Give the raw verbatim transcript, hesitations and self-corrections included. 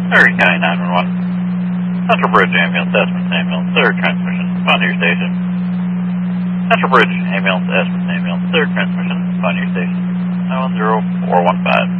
Erie County nine one one. Central Bridge Ambulance, Esmond Ambulance, third transmission, respond to your station. Central Bridge Ambulance, Esmond Ambulance, third transmission, respond to your station. nine one zero four one five.